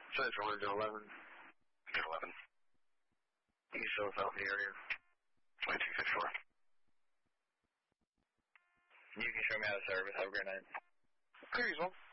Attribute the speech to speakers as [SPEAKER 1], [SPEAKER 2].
[SPEAKER 1] Central engine 11.
[SPEAKER 2] Engine 11.
[SPEAKER 1] East Philadelphia area.
[SPEAKER 2] 2254.
[SPEAKER 3] You can show me out of service. Have a great night.
[SPEAKER 1] Clear, well.